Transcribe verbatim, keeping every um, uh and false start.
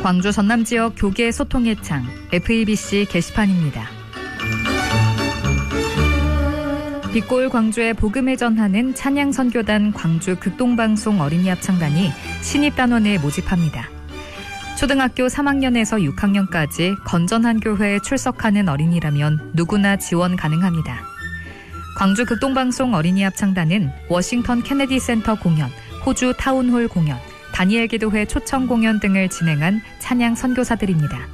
광주 전남 지역 교계 소통의 창 에프이비씨 게시판입니다. 빛골 광주에 복음을 전하는 찬양 선교단 광주 극동방송 어린이 합창단이 신입 단원을 모집합니다. 초등학교 삼 학년에서 육 학년까지 건전한 교회에 출석하는 어린이라면 누구나 지원 가능합니다. 광주 극동방송 어린이 합창단은 워싱턴 케네디 센터 공연, 호주 타운홀 공연, 다니엘 기도회 초청 공연 등을 진행한 찬양 선교사들입니다.